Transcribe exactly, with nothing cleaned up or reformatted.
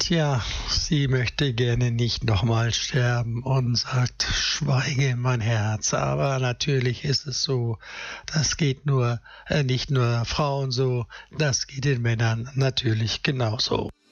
Tja, sie möchte gerne nicht nochmal sterben und sagt, schweige mein Herz. Aber natürlich ist es so, das geht nur, äh, nicht nur Frauen so, das geht den Männern natürlich genauso.